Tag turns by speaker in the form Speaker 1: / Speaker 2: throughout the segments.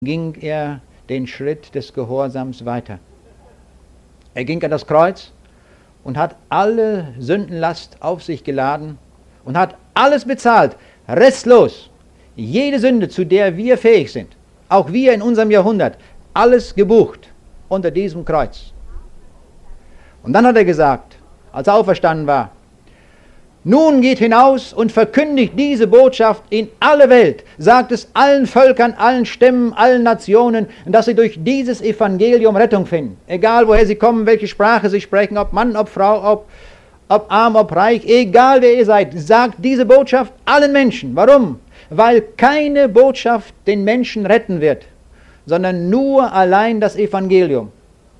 Speaker 1: ging er den Schritt des Gehorsams weiter. Er ging an das Kreuz und hat alle Sündenlast auf sich geladen und hat alles bezahlt, restlos. Jede Sünde, zu der wir fähig sind, auch wir in unserem Jahrhundert, alles gebucht unter diesem Kreuz. Und dann hat er gesagt, als er auferstanden war, nun geht hinaus und verkündigt diese Botschaft in alle Welt, sagt es allen Völkern, allen Stämmen, allen Nationen, dass sie durch dieses Evangelium Rettung finden. Egal woher sie kommen, welche Sprache sie sprechen, ob Mann, ob Frau, ob arm, ob reich, egal wer ihr seid, sagt diese Botschaft allen Menschen. Warum? Weil keine Botschaft den Menschen retten wird, sondern nur allein das Evangelium.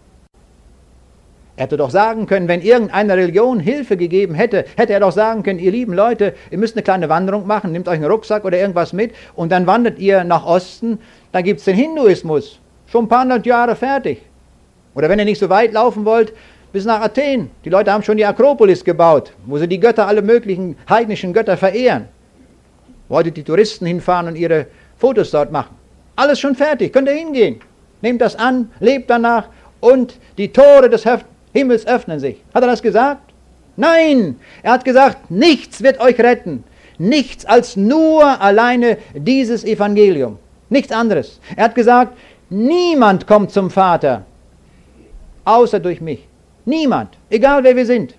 Speaker 1: Er hätte doch sagen können, wenn irgendeine Religion Hilfe gegeben hätte, hätte er doch sagen können, ihr lieben Leute, ihr müsst eine kleine Wanderung machen, nehmt euch einen Rucksack oder irgendwas mit und dann wandert ihr nach Osten, dann gibt es den Hinduismus, schon ein paar hundert Jahre fertig. Oder wenn ihr nicht so weit laufen wollt, bis nach Athen. Die Leute haben schon die Akropolis gebaut, wo sie die Götter, alle möglichen heidnischen Götter verehren. Wo heute die Touristen hinfahren und ihre Fotos dort machen. Alles schon fertig, könnt ihr hingehen. Nehmt das an, lebt danach und die Tore des Himmels öffnen sich. Hat er das gesagt? Nein! Er hat gesagt, nichts wird euch retten. Nichts als nur alleine dieses Evangelium. Nichts anderes. Er hat gesagt, niemand kommt zum Vater, außer durch mich. Niemand. Egal wer wir sind.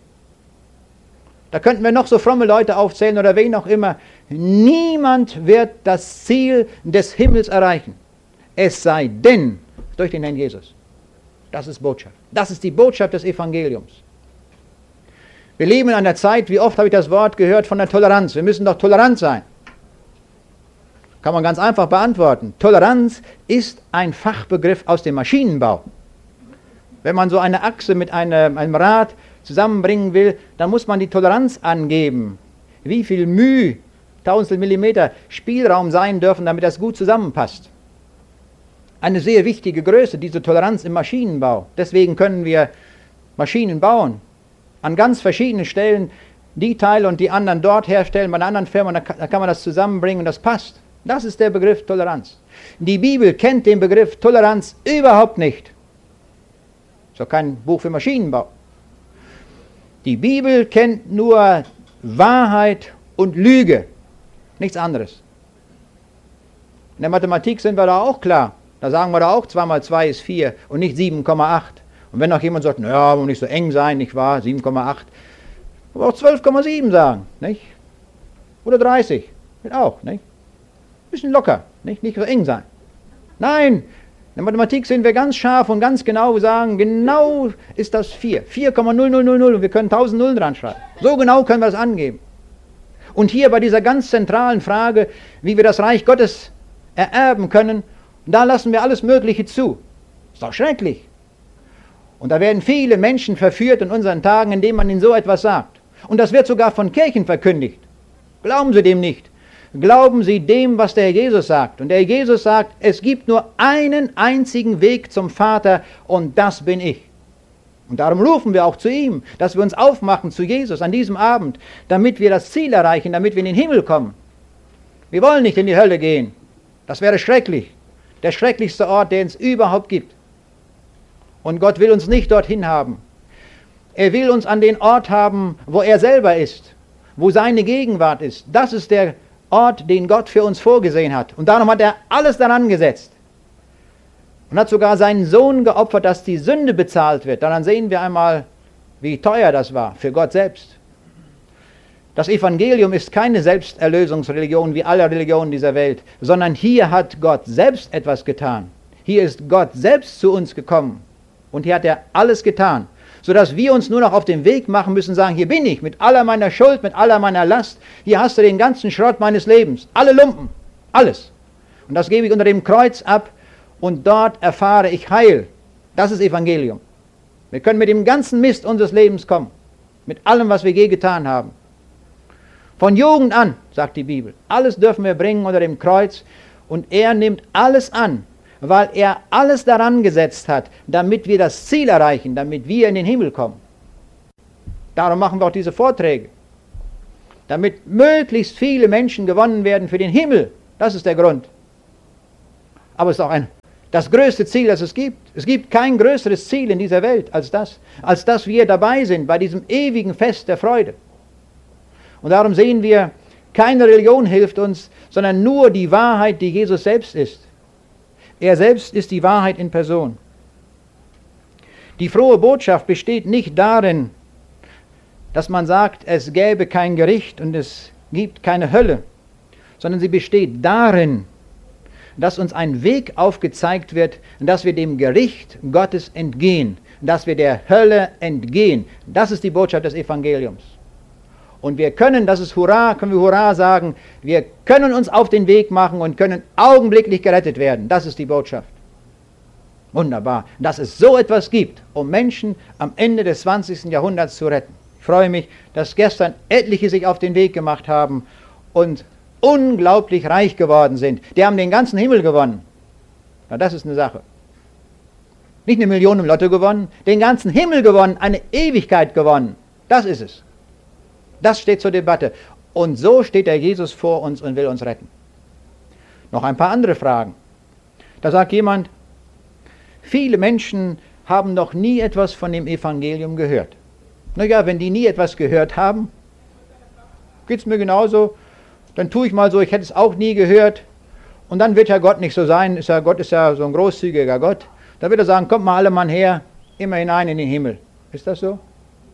Speaker 1: Da könnten wir noch so fromme Leute aufzählen oder wen auch immer. Niemand wird das Ziel des Himmels erreichen. Es sei denn durch den Herrn Jesus. Das ist Botschaft. Das ist die Botschaft des Evangeliums. Wir leben in einer Zeit, wie oft habe ich das Wort gehört von der Toleranz. Wir müssen doch tolerant sein. Kann man ganz einfach beantworten. Toleranz ist ein Fachbegriff aus dem Maschinenbau. Wenn man so eine Achse mit einem Rad zusammenbringen will, dann muss man die Toleranz angeben. Wie viel Tausendstel Millimeter Spielraum sein dürfen, damit das gut zusammenpasst. Eine sehr wichtige Größe, diese Toleranz im Maschinenbau. Deswegen können wir Maschinen bauen. An ganz verschiedenen Stellen die Teile und die anderen dort herstellen, bei einer anderen Firma, da kann man das zusammenbringen und das passt. Das ist der Begriff Toleranz. Die Bibel kennt den Begriff Toleranz überhaupt nicht. Ist doch kein Buch für Maschinenbau. Die Bibel kennt nur Wahrheit und Lüge. Nichts anderes. In der Mathematik sind wir da auch klar. Da sagen wir da auch 2 mal 2 ist 4 und nicht 7,8. Und wenn noch jemand sagt, naja, muss nicht so eng sein, nicht wahr, 7,8. Aber auch 12,7 sagen, nicht? Oder 30, geht auch, nicht? Bisschen locker, nicht so eng sein. Nein, in der Mathematik sind wir ganz scharf und ganz genau, wir sagen, genau ist das 4. 4,0000 und wir können 1000 Nullen dran schreiben. So genau können wir das angeben. Und hier bei dieser ganz zentralen Frage, wie wir das Reich Gottes ererben können, da lassen wir alles Mögliche zu. Ist doch schrecklich. Und da werden viele Menschen verführt in unseren Tagen, indem man ihnen so etwas sagt. Und das wird sogar von Kirchen verkündigt. Glauben Sie dem nicht. Glauben Sie dem, was der Herr Jesus sagt. Und der Herr Jesus sagt, es gibt nur einen einzigen Weg zum Vater und das bin ich. Und darum rufen wir auch zu ihm, dass wir uns aufmachen zu Jesus an diesem Abend, damit wir das Ziel erreichen, damit wir in den Himmel kommen. Wir wollen nicht in die Hölle gehen. Das wäre schrecklich. Der schrecklichste Ort, den es überhaupt gibt. Und Gott will uns nicht dorthin haben. Er will uns an den Ort haben, wo er selber ist, wo seine Gegenwart ist. Das ist der Ort, den Gott für uns vorgesehen hat. Und darum hat er alles daran gesetzt. Und hat sogar seinen Sohn geopfert, dass die Sünde bezahlt wird. Dann sehen wir einmal, wie teuer das war für Gott selbst. Das Evangelium ist keine Selbsterlösungsreligion wie alle Religionen dieser Welt, sondern hier hat Gott selbst etwas getan. Hier ist Gott selbst zu uns gekommen und hier hat er alles getan, sodass wir uns nur noch auf den Weg machen müssen, sagen, hier bin ich mit aller meiner Schuld, mit aller meiner Last, hier hast du den ganzen Schrott meines Lebens, alle Lumpen, alles. Und das gebe ich unter dem Kreuz ab und dort erfahre ich Heil. Das ist Evangelium. Wir können mit dem ganzen Mist unseres Lebens kommen, mit allem, was wir je getan haben. Von Jugend an, sagt die Bibel, alles dürfen wir bringen unter dem Kreuz und er nimmt alles an, weil er alles daran gesetzt hat, damit wir das Ziel erreichen, damit wir in den Himmel kommen. Darum machen wir auch diese Vorträge, damit möglichst viele Menschen gewonnen werden für den Himmel. Das ist der Grund. Aber es ist auch das größte Ziel, das es gibt. Es gibt kein größeres Ziel in dieser Welt als dass wir dabei sind bei diesem ewigen Fest der Freude. Und darum sehen wir, keine Religion hilft uns, sondern nur die Wahrheit, die Jesus selbst ist. Er selbst ist die Wahrheit in Person. Die frohe Botschaft besteht nicht darin, dass man sagt, es gäbe kein Gericht und es gibt keine Hölle, sondern sie besteht darin, dass uns ein Weg aufgezeigt wird, dass wir dem Gericht Gottes entgehen, dass wir der Hölle entgehen. Das ist die Botschaft des Evangeliums. Und wir können, das ist Hurra, können wir Hurra sagen, wir können uns auf den Weg machen und können augenblicklich gerettet werden. Das ist die Botschaft. Wunderbar, dass es so etwas gibt, um Menschen am Ende des 20. Jahrhunderts zu retten. Ich freue mich, dass gestern etliche sich auf den Weg gemacht haben und unglaublich reich geworden sind. Die haben den ganzen Himmel gewonnen. Na, das ist eine Sache. Nicht 1 Million im Lotto gewonnen, den ganzen Himmel gewonnen, eine Ewigkeit gewonnen. Das ist es. Das steht zur Debatte. Und so steht der Jesus vor uns und will uns retten. Noch ein paar andere Fragen. Da sagt jemand, viele Menschen haben noch nie etwas von dem Evangelium gehört. Naja, wenn die nie etwas gehört haben, geht es mir genauso, dann tue ich mal so, ich hätte es auch nie gehört. Und dann wird ja Gott nicht so sein, Gott ist ja so ein großzügiger Gott. Da wird er sagen, kommt mal alle Mann her, immer hinein in den Himmel. Ist das so?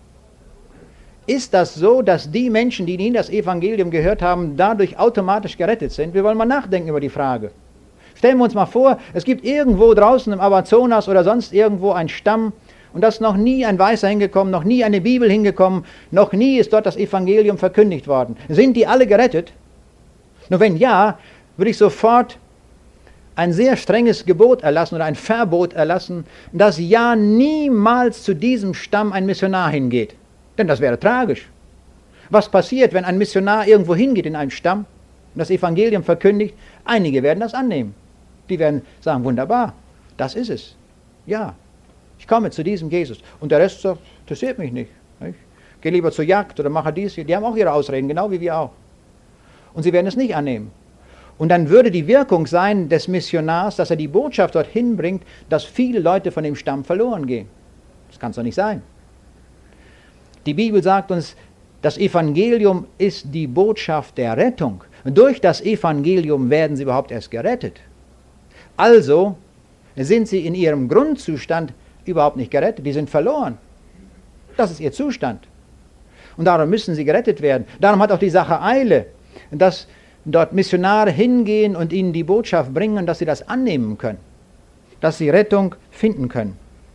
Speaker 1: Ist das so, dass die Menschen, die nie das Evangelium gehört haben, dadurch automatisch gerettet sind? Wir wollen mal nachdenken über die Frage. Stellen wir uns mal vor, es gibt irgendwo draußen im Amazonas oder sonst irgendwo einen Stamm und da ist noch nie ein Weißer hingekommen, noch nie eine Bibel hingekommen, noch nie ist dort das Evangelium verkündigt worden. Sind die alle gerettet? Nur wenn ja, würde ich sofort ein sehr strenges Gebot erlassen oder ein Verbot erlassen, dass ja niemals zu diesem Stamm ein Missionar hingeht. Denn das wäre tragisch. Was passiert, wenn ein Missionar irgendwo hingeht in einen Stamm und das Evangelium verkündigt? Einige werden das annehmen. Die werden sagen, wunderbar, das ist es. Ja, ich komme zu diesem Jesus. Und der Rest sagt, interessiert mich nicht. Ich gehe lieber zur Jagd oder mache dies. Die haben auch ihre Ausreden, genau wie wir auch. Und sie werden es nicht annehmen. Und dann würde die Wirkung sein des Missionars, dass er die Botschaft dorthin bringt, dass viele Leute von dem Stamm verloren gehen. Das kann es doch nicht sein. Die Bibel sagt uns, das Evangelium ist die Botschaft der Rettung. Durch das Evangelium werden sie überhaupt erst gerettet. Also sind sie in ihrem Grundzustand überhaupt nicht gerettet. Die sind verloren. Das ist ihr Zustand. Und darum müssen sie gerettet werden. Darum hat auch die Sache Eile, dass dort Missionare hingehen und ihnen die Botschaft bringen, dass sie das annehmen können. Dass sie Rettung finden können.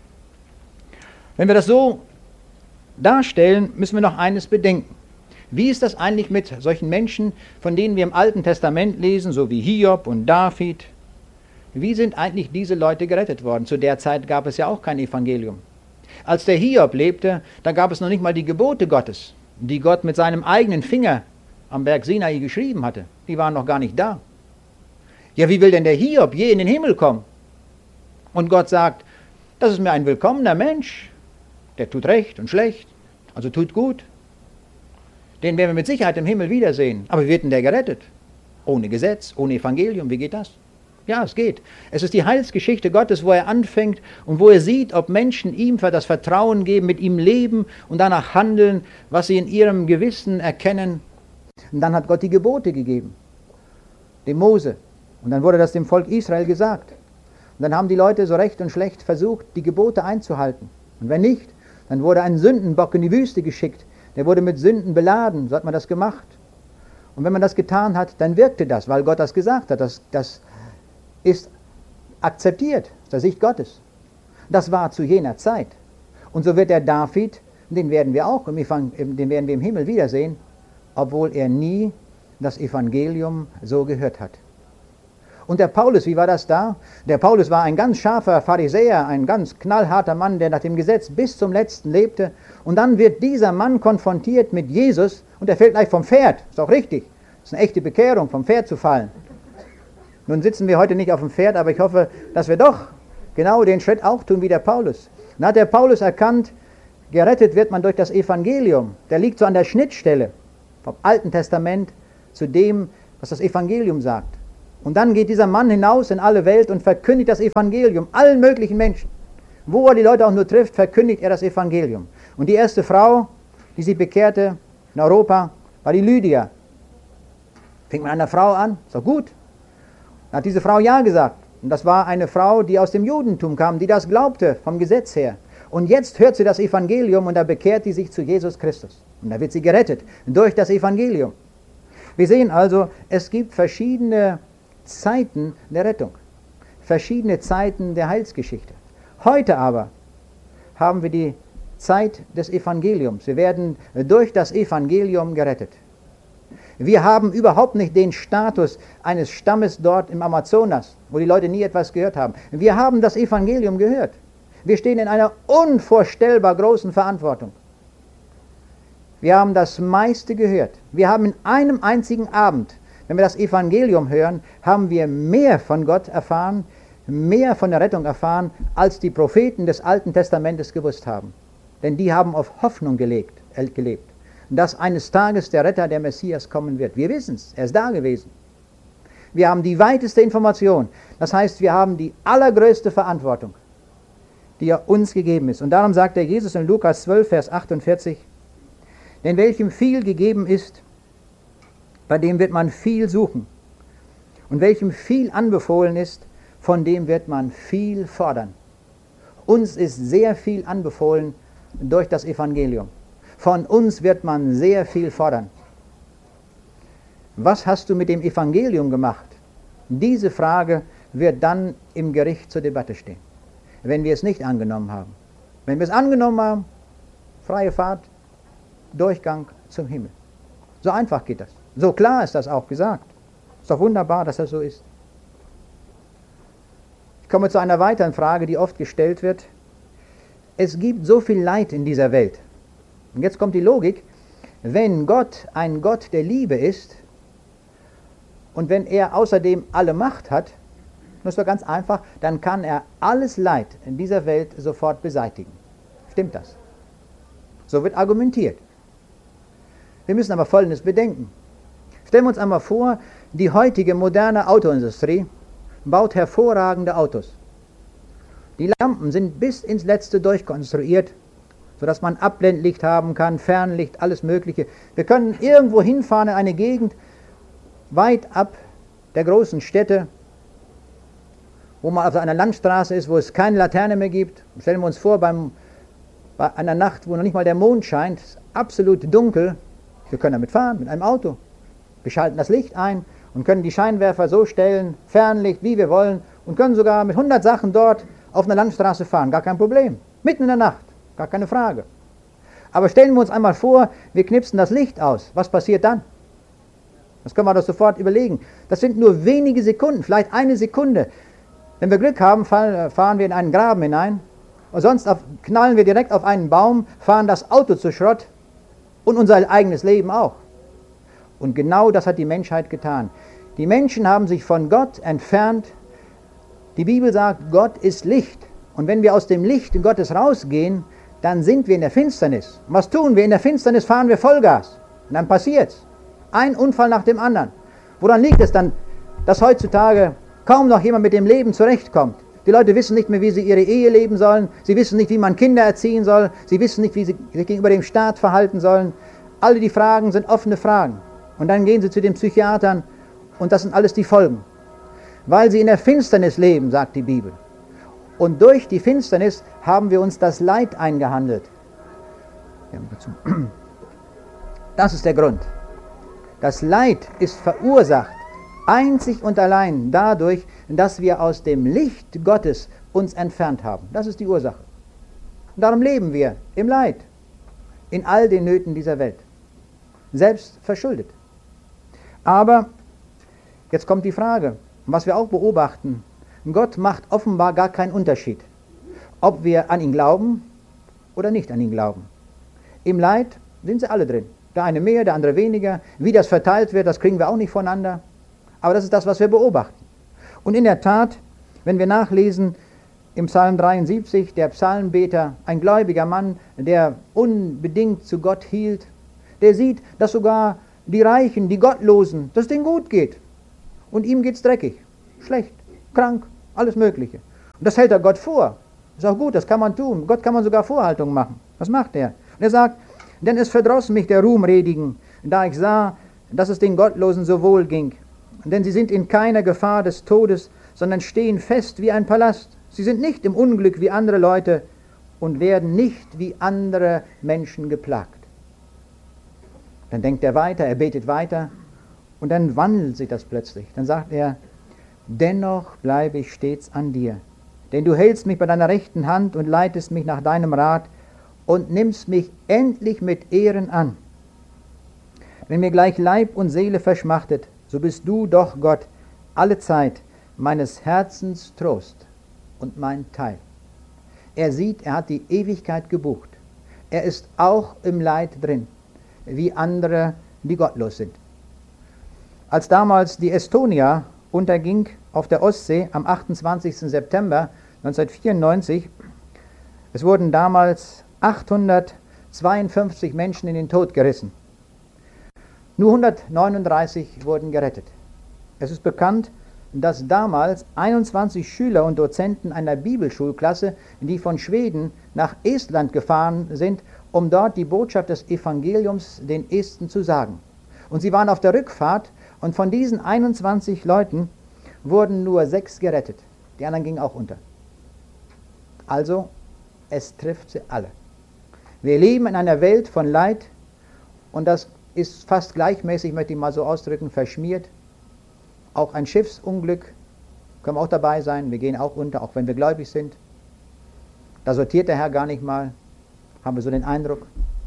Speaker 1: Wenn wir das so darstellen, müssen wir noch eines bedenken. Wie ist das eigentlich mit solchen Menschen, von denen wir im Alten Testament lesen, so wie Hiob und David? Wie sind eigentlich diese Leute gerettet worden? Zu der Zeit gab es ja auch kein Evangelium. Als der Hiob lebte, da gab es noch nicht mal die Gebote Gottes, die Gott mit seinem eigenen Finger am Berg Sinai geschrieben hatte. Die waren noch gar nicht da. Ja, wie will denn der Hiob je in den Himmel kommen? Und Gott sagt, das ist mir ein willkommener Mensch. Der tut recht und schlecht, also tut gut. Den werden wir mit Sicherheit im Himmel wiedersehen. Aber wie wird denn der gerettet? Ohne Gesetz, ohne Evangelium, wie geht das? Ja, es geht. Es ist die Heilsgeschichte Gottes, wo er anfängt und wo er sieht, ob Menschen ihm das Vertrauen geben, mit ihm leben und danach handeln, was sie in ihrem Gewissen erkennen. Und dann hat Gott die Gebote gegeben, dem Mose. Und dann wurde das dem Volk Israel gesagt. Und dann haben die Leute so recht und schlecht versucht, die Gebote einzuhalten. Und wenn nicht, dann wurde ein Sündenbock in die Wüste geschickt. Der wurde mit Sünden beladen. So hat man das gemacht. Und wenn man das getan hat, dann wirkte das, weil Gott das gesagt hat. Das ist akzeptiert aus der Sicht Gottes. Das war zu jener Zeit. Und so wird der David, den werden wir auch den werden wir im Himmel wiedersehen, obwohl er nie das Evangelium so gehört hat. Und der Paulus, wie war das da? Der Paulus war ein ganz scharfer Pharisäer, ein ganz knallharter Mann, der nach dem Gesetz bis zum Letzten lebte. Und dann wird dieser Mann konfrontiert mit Jesus und er fällt gleich vom Pferd. Ist auch richtig. Das ist eine echte Bekehrung, vom Pferd zu fallen. Nun sitzen wir heute nicht auf dem Pferd, aber ich hoffe, dass wir doch genau den Schritt auch tun wie der Paulus. Dann hat der Paulus erkannt, gerettet wird man durch das Evangelium. Der liegt so an der Schnittstelle vom Alten Testament zu dem, was das Evangelium sagt. Und dann geht dieser Mann hinaus in alle Welt und verkündigt das Evangelium allen möglichen Menschen. Wo er die Leute auch nur trifft, verkündigt er das Evangelium. Und die erste Frau, die sich bekehrte in Europa, war die Lydia. Fing mit einer Frau an, ist doch gut. Dann hat diese Frau Ja gesagt. Und das war eine Frau, die aus dem Judentum kam, die das glaubte, vom Gesetz her. Und jetzt hört sie das Evangelium und da bekehrt sie sich zu Jesus Christus. Und da wird sie gerettet durch das Evangelium. Wir sehen also, es gibt verschiedene Zeiten der Rettung, verschiedene Zeiten der Heilsgeschichte. Heute aber haben wir die Zeit des Evangeliums. Wir werden durch das Evangelium gerettet. Wir haben überhaupt nicht den Status eines Stammes dort im Amazonas, wo die Leute nie etwas gehört haben. Wir haben das Evangelium gehört. Wir stehen in einer unvorstellbar großen Verantwortung. Wir haben das meiste gehört. Wir haben in einem einzigen Abend, wenn wir das Evangelium hören, haben wir mehr von Gott erfahren, mehr von der Rettung erfahren, als die Propheten des Alten Testamentes gewusst haben. Denn die haben auf Hoffnung gelebt, dass eines Tages der Retter, der Messias, kommen wird. Wir wissen es, er ist da gewesen. Wir haben die weiteste Information. Das heißt, wir haben die allergrößte Verantwortung, die er uns gegeben ist. Und darum sagt der Jesus in Lukas 12, Vers 48, denn welchem viel gegeben ist, bei dem wird man viel suchen. Und welchem viel anbefohlen ist, von dem wird man viel fordern. Uns ist sehr viel anbefohlen durch das Evangelium. Von uns wird man sehr viel fordern. Was hast du mit dem Evangelium gemacht? Diese Frage wird dann im Gericht zur Debatte stehen, wenn wir es nicht angenommen haben. Wenn wir es angenommen haben, freie Fahrt, Durchgang zum Himmel. So einfach geht das. So klar ist das auch gesagt. Ist doch wunderbar, dass das so ist. Ich komme zu einer weiteren Frage, die oft gestellt wird. Es gibt so viel Leid in dieser Welt. Und jetzt kommt die Logik. Wenn Gott ein Gott der Liebe ist und wenn er außerdem alle Macht hat, das ist doch ganz einfach, dann kann er alles Leid in dieser Welt sofort beseitigen. Stimmt das? So wird argumentiert. Wir müssen aber Folgendes bedenken. Stellen wir uns einmal vor, die heutige moderne Autoindustrie baut hervorragende Autos. Die Lampen sind bis ins Letzte durchkonstruiert, sodass man Abblendlicht haben kann, Fernlicht, alles Mögliche. Wir können irgendwo hinfahren in eine Gegend, weit ab der großen Städte, wo man auf einer Landstraße ist, wo es keine Laterne mehr gibt. Stellen wir uns vor, bei einer Nacht, wo noch nicht mal der Mond scheint, ist absolut dunkel. Wir können damit fahren, mit einem Auto. Wir schalten das Licht ein und können die Scheinwerfer so stellen, Fernlicht, wie wir wollen, und können sogar mit 100 Sachen dort auf einer Landstraße fahren. Gar kein Problem. Mitten in der Nacht. Gar keine Frage. Aber stellen wir uns einmal vor, wir knipsen das Licht aus. Was passiert dann? Das können wir doch sofort überlegen. Das sind nur wenige Sekunden, vielleicht eine Sekunde. Wenn wir Glück haben, fahren wir in einen Graben hinein. Und sonst knallen wir direkt auf einen Baum, fahren das Auto zu Schrott und unser eigenes Leben auch. Und genau das hat die Menschheit getan. Die Menschen haben sich von Gott entfernt. Die Bibel sagt, Gott ist Licht. Und wenn wir aus dem Licht Gottes rausgehen, dann sind wir in der Finsternis. Und was tun wir? In der Finsternis fahren wir Vollgas. Und dann passiert's. Ein Unfall nach dem anderen. Woran liegt es dann, dass heutzutage kaum noch jemand mit dem Leben zurechtkommt? Die Leute wissen nicht mehr, wie sie ihre Ehe leben sollen. Sie wissen nicht, wie man Kinder erziehen soll. Sie wissen nicht, wie sie sich gegenüber dem Staat verhalten sollen. Alle die Fragen sind offene Fragen. Und dann gehen sie zu den Psychiatern und das sind alles die Folgen. Weil sie in der Finsternis leben, sagt die Bibel. Und durch die Finsternis haben wir uns das Leid eingehandelt. Das ist der Grund. Das Leid ist verursacht einzig und allein dadurch, dass wir aus dem Licht Gottes uns entfernt haben. Das ist die Ursache. Und darum leben wir im Leid, in all den Nöten dieser Welt. Selbst verschuldet. Aber jetzt kommt die Frage, was wir auch beobachten. Gott macht offenbar gar keinen Unterschied, ob wir an ihn glauben oder nicht an ihn glauben. Im Leid sind sie alle drin. Der eine mehr, der andere weniger. Wie das verteilt wird, das kriegen wir auch nicht voneinander. Aber das ist das, was wir beobachten. Und in der Tat, wenn wir nachlesen im Psalm 73, der Psalmbeter, ein gläubiger Mann, der unbedingt zu Gott hielt, der sieht, dass sogar die Reichen, die Gottlosen, dass es denen gut geht. Und ihm geht's dreckig, schlecht, krank, alles Mögliche. Und das hält er Gott vor. Ist auch gut, das kann man tun. Gott kann man sogar Vorhaltungen machen. Was macht er? Und er sagt, denn es verdross mich der Ruhmredigen, da ich sah, dass es den Gottlosen so wohl ging. Denn sie sind in keiner Gefahr des Todes, sondern stehen fest wie ein Palast. Sie sind nicht im Unglück wie andere Leute und werden nicht wie andere Menschen geplagt. Dann denkt er weiter, er betet weiter und dann wandelt sich das plötzlich. Dann sagt er, dennoch bleibe ich stets an dir, denn du hältst mich bei deiner rechten Hand und leitest mich nach deinem Rat und nimmst mich endlich mit Ehren an. Wenn mir gleich Leib und Seele verschmachtet, so bist du doch, Gott, alle Zeit meines Herzens Trost und mein Teil. Er sieht, er hat die Ewigkeit gebucht. Er ist auch im Leid drin, wie andere, die gottlos sind. Als damals die Estonia unterging auf der Ostsee am 28. September 1994, es wurden damals 852 Menschen in den Tod gerissen. Nur 139 wurden gerettet. Es ist bekannt, dass damals 21 Schüler und Dozenten einer Bibelschulklasse, die von Schweden nach Estland gefahren sind, um dort die Botschaft des Evangeliums den Esten zu sagen. Und sie waren auf der Rückfahrt und von diesen 21 Leuten wurden nur 6 gerettet. Die anderen gingen auch unter. Also, es trifft sie alle. Wir leben in einer Welt von Leid und das ist fast gleichmäßig, möchte ich mal so ausdrücken, verschmiert. Auch ein Schiffsunglück können wir auch dabei sein, wir gehen auch unter, auch wenn wir gläubig sind. Da sortiert der Herr gar nicht mal, haben wir so den Eindruck.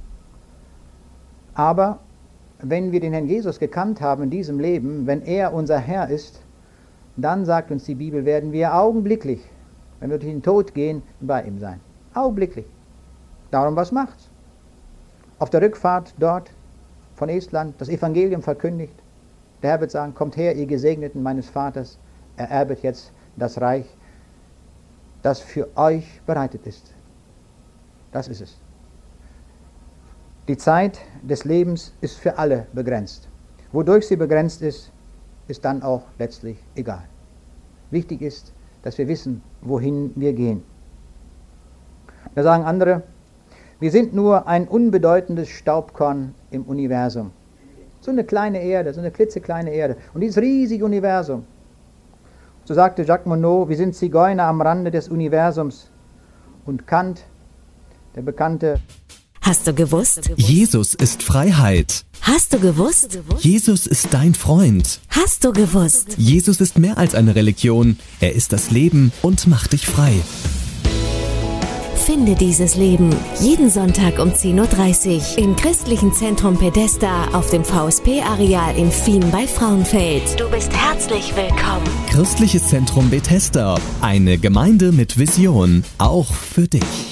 Speaker 1: Aber wenn wir den Herrn Jesus gekannt haben in diesem Leben, wenn er unser Herr ist, dann sagt uns die Bibel, werden wir augenblicklich, wenn wir durch den Tod gehen, bei ihm sein. Augenblicklich. Darum, was macht's? Auf der Rückfahrt dort von Estland das Evangelium verkündigt. Der Herr wird sagen, kommt her, ihr Gesegneten meines Vaters, ererbet jetzt das Reich, das für euch bereitet ist. Das ist es. Die Zeit des Lebens ist für alle begrenzt. Wodurch sie begrenzt ist, ist dann auch letztlich egal. Wichtig ist, dass wir wissen, wohin wir gehen. Da sagen andere, wir sind nur ein unbedeutendes Staubkorn im Universum. So eine kleine Erde, so eine klitzekleine Erde. Und dieses riesige Universum. So sagte Jacques Monod, wir sind Zigeuner am Rande des Universums. Und Kant, der bekannte...
Speaker 2: Hast du gewusst?
Speaker 3: Jesus ist Freiheit.
Speaker 2: Hast du gewusst?
Speaker 3: Jesus ist dein Freund.
Speaker 2: Hast du gewusst?
Speaker 3: Jesus ist mehr als eine Religion. Er ist das Leben und macht dich frei.
Speaker 2: Finde dieses Leben jeden Sonntag um 10.30 Uhr im Christlichen Zentrum Pedesta auf dem VSP-Areal in Fien bei Frauenfeld. Du bist herzlich willkommen.
Speaker 3: Christliches Zentrum Bethesda. Eine Gemeinde mit Vision. Auch für dich.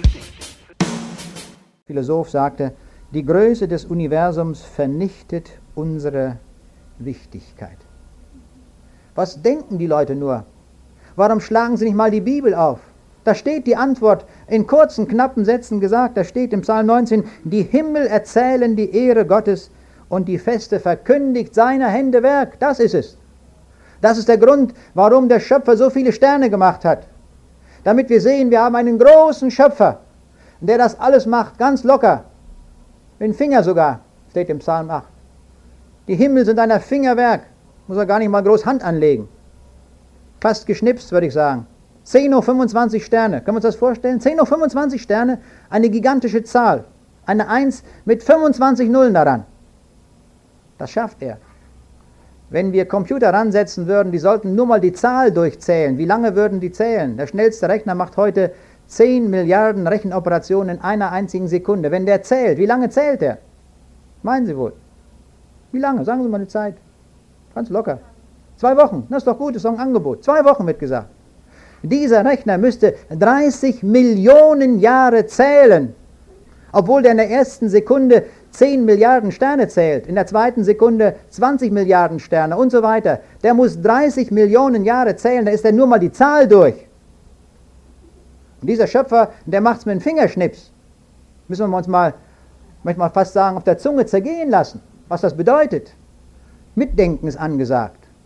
Speaker 1: Philosoph sagte, die Größe des Universums vernichtet unsere Wichtigkeit. Was denken die Leute nur? Warum schlagen sie nicht mal die Bibel auf? Da steht die Antwort in kurzen, knappen Sätzen gesagt, da steht im Psalm 19, die Himmel erzählen die Ehre Gottes und die Feste verkündigt seiner Hände Werk. Das ist es. Das ist der Grund, warum der Schöpfer so viele Sterne gemacht hat. Damit wir sehen, wir haben einen großen Schöpfer, der das alles macht, ganz locker. Mit dem Finger sogar, steht im Psalm 8. Die Himmel sind ein Fingerwerk, muss er gar nicht mal groß Hand anlegen. Fast geschnipst, würde ich sagen. 10 hoch 25 Sterne, können wir uns das vorstellen? 10 hoch 25 Sterne, eine gigantische Zahl. Eine 1 mit 25 Nullen daran. Das schafft er. Wenn wir Computer ransetzen würden, die sollten nur mal die Zahl durchzählen. Wie lange würden die zählen? Der schnellste Rechner macht heute 10 Milliarden Rechenoperationen in einer einzigen Sekunde. Wenn der zählt, wie lange zählt er? Meinen Sie wohl? Wie lange? Sagen Sie mal eine Zeit. Ganz locker. 2 Wochen, das ist doch gut, das ist doch ein Angebot. 2 Wochen wird gesagt. Dieser Rechner müsste 30 Millionen Jahre zählen, obwohl der in der ersten Sekunde 10 Milliarden Sterne zählt, in der zweiten Sekunde 20 Milliarden Sterne und so weiter. Der muss 30 Millionen Jahre zählen, da ist er nur mal die Zahl durch. Und dieser Schöpfer, der macht es mit dem Fingerschnips. Müssen wir uns mal, möchte mal fast sagen, auf der Zunge zergehen lassen, was das bedeutet. Mitdenken ist angesagt.